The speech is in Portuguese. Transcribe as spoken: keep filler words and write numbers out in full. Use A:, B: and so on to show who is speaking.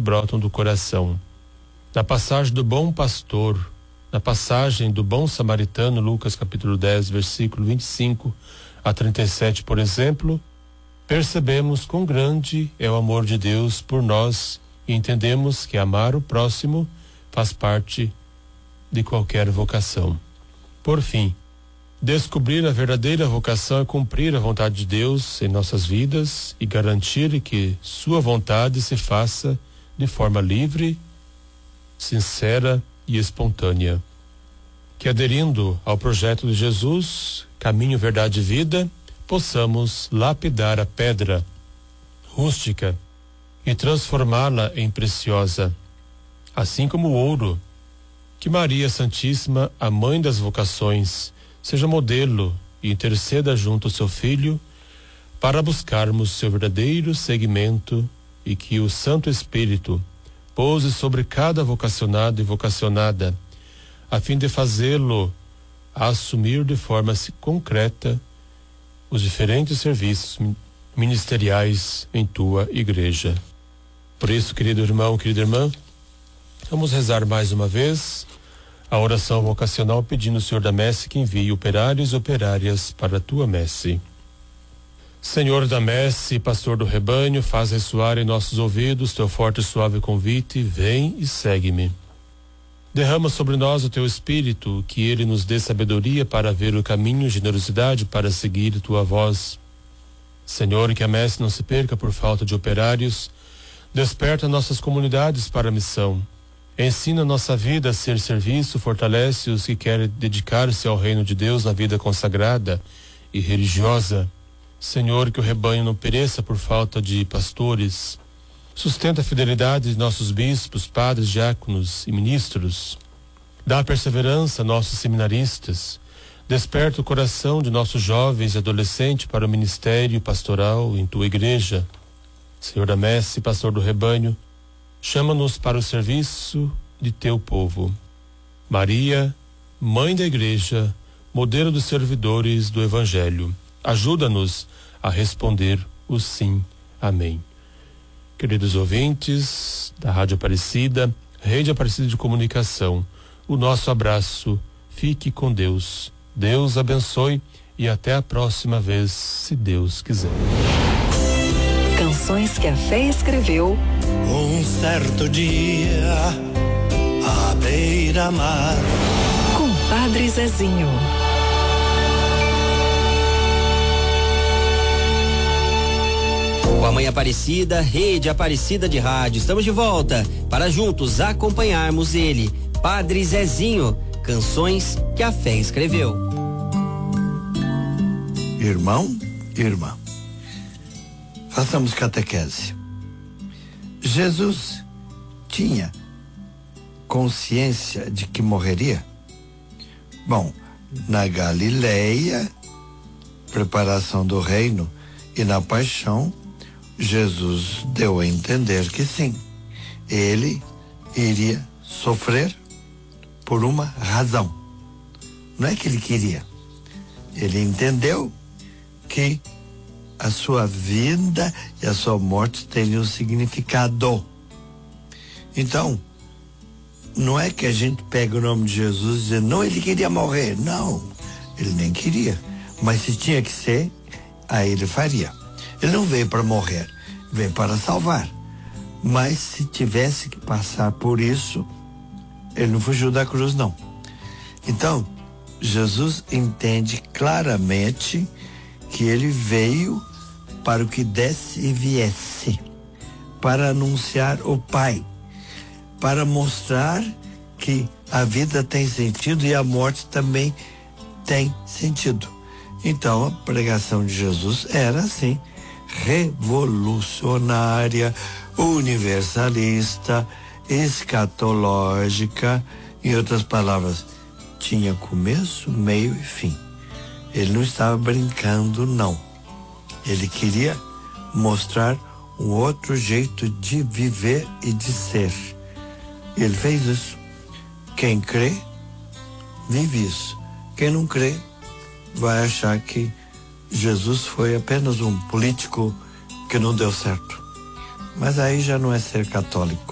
A: brotam do coração. Na passagem do bom pastor, na passagem do bom samaritano, Lucas capítulo dez, versículo vinte e cinco a trinta e sete, por exemplo, percebemos quão grande é o amor de Deus por nós e entendemos que amar o próximo faz parte de qualquer vocação. Por fim, descobrir a verdadeira vocação é cumprir a vontade de Deus em nossas vidas e garantir que sua vontade se faça de forma livre, sincera e espontânea. Que aderindo ao projeto de Jesus, caminho, verdade e vida, possamos lapidar a pedra rústica e transformá-la em preciosa, assim como o ouro. Que Maria Santíssima, a mãe das vocações, seja modelo e interceda junto ao seu Filho para buscarmos seu verdadeiro seguimento e que o Santo Espírito pouse sobre cada vocacionado e vocacionada, a fim de fazê-lo assumir de forma concreta os diferentes serviços ministeriais em tua igreja. Por isso, querido irmão, querida irmã, vamos rezar mais uma vez a oração vocacional pedindo ao Senhor da Messe que envie operários e operárias para a tua messe. Senhor da Messe, pastor do rebanho, faz ressoar em nossos ouvidos teu forte e suave convite, vem e segue-me. Derrama sobre nós o teu Espírito, que ele nos dê sabedoria para ver o caminho, generosidade para seguir tua voz. Senhor, que a messe não se perca por falta de operários, desperta nossas comunidades para a missão. Ensina nossa vida a ser serviço, fortalece os que querem dedicar-se ao reino de Deus na vida consagrada e religiosa. Senhor, que o rebanho não pereça por falta de pastores. Sustenta a fidelidade de nossos bispos, padres, diáconos e ministros. Dá perseverança a nossos seminaristas. Desperta o coração de nossos jovens e adolescentes para o ministério pastoral em tua igreja. Senhor da Messe, pastor do rebanho, chama-nos para o serviço de teu povo. Maria, mãe da igreja, modelo dos servidores do Evangelho, ajuda-nos a responder o sim. Amém. Queridos ouvintes da Rádio Aparecida, Rede Aparecida de Comunicação, o nosso abraço, fique com Deus. Deus abençoe e até a próxima vez, se Deus quiser.
B: Canções que a fé escreveu.
C: Um certo dia, à beira-mar,
B: Com Padre Zezinho.
D: Com a Mãe Aparecida, Rede Aparecida de Rádio, estamos de volta para juntos acompanharmos ele, Padre Zezinho, canções que a fé escreveu.
C: Irmão, irmã, façamos catequese. Jesus tinha consciência de que morreria? Bom, na Galileia, preparação do reino, e na paixão, Jesus deu a entender que sim, ele iria sofrer por uma razão. Não é que ele queria. Ele entendeu que a sua vida e a sua morte teriam um significado. Então, não é que a gente pega o nome de Jesus e diz, não, ele queria morrer. Não, ele nem queria. Mas se tinha que ser, aí ele faria. Ele não veio para morrer, veio para salvar. Mas se tivesse que passar por isso, ele não fugiu da cruz, não. Então, Jesus entende claramente que ele veio para o que desse e viesse, para anunciar o Pai, para mostrar que a vida tem sentido e a morte também tem sentido. Então, a pregação de Jesus era assim, revolucionária, universalista, escatológica, em outras palavras, tinha começo, meio e fim. Ele não estava brincando, não. Ele queria mostrar um outro jeito de viver e de ser. Ele fez isso. Quem crê, vive isso. Quem não crê, vai achar que Jesus foi apenas um político que não deu certo. Mas aí já não é ser católico.